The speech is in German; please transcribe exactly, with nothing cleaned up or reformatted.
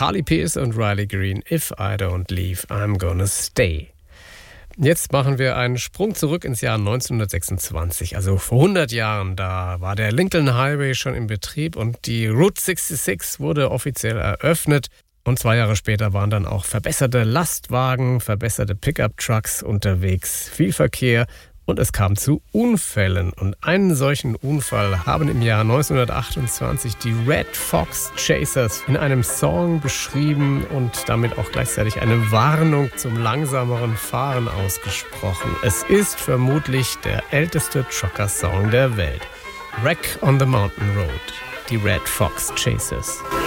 Carly Pearce und Riley Green, If I Don't Leave, I'm Gonna Stay. Jetzt machen wir einen Sprung zurück ins Jahr neunzehnhundertsechsundzwanzig, also vor hundert Jahren. Da war der Lincoln Highway schon in Betrieb und die Route sechsundsechzig wurde offiziell eröffnet. Und zwei Jahre später waren dann auch verbesserte Lastwagen, verbesserte Pickup-Trucks unterwegs, viel Verkehr und es kam zu Unfällen. Und einen solchen Unfall haben im Jahr neunzehnhundertachtundzwanzig die Red Fox Chasers in einem Song beschrieben und damit auch gleichzeitig eine Warnung zum langsameren Fahren ausgesprochen. Es ist vermutlich der älteste Trucker-Song der Wreck on the Mountain Road, die Red Fox Chasers.